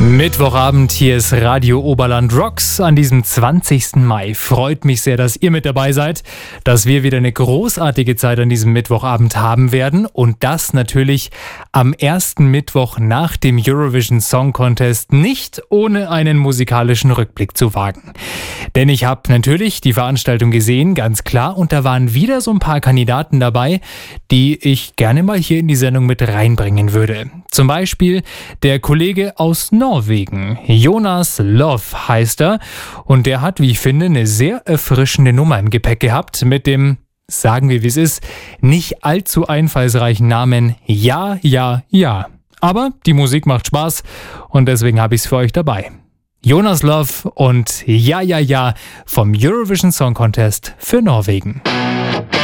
Mittwochabend, hier ist Radio Oberland Rocks an diesem 20. Mai. Freut mich sehr, dass ihr mit dabei seid, dass wir wieder eine großartige Zeit an diesem Mittwochabend haben werden und das natürlich am ersten Mittwoch nach dem Eurovision Song Contest, nicht ohne einen musikalischen Rückblick zu wagen. Denn ich habe natürlich die Veranstaltung gesehen, ganz klar, und da waren wieder so ein paar Kandidaten dabei, die ich gerne mal hier in die Sendung mit reinbringen würde. Zum Beispiel der Kollege aus Norwegen, Jonas Love heißt er, und der hat, wie ich finde, eine sehr erfrischende Nummer im Gepäck gehabt mit dem, sagen wir wie es ist, nicht allzu einfallsreichen Namen Ja, Ja, Ja. Aber die Musik macht Spaß und deswegen habe ich es für euch dabei. Jonas Love und Ja, Ja, Ja vom Eurovision Song Contest für Norwegen.